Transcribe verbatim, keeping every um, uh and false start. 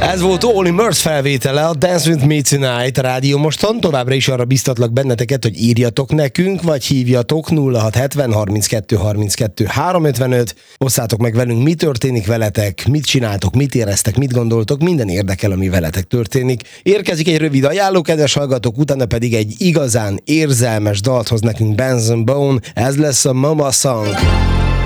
Ez volt Olly Murs felvétele, a Dance With Me Tonight a Rádió Moston. Továbbra is arra biztatlak benneteket, hogy írjatok nekünk, vagy hívjatok nulla hat hetven harminckettő harminckettő háromszázötvenöt. Osszátok meg velünk, mi történik veletek, mit csináltok, mit éreztek, mit gondoltok, minden érdekel, ami veletek történik. Érkezik egy rövid ajánló, kedves hallgatók, utána pedig egy igazán érzelmes dalt hoz nekünk Benson Boone, ez lesz a Mama Song.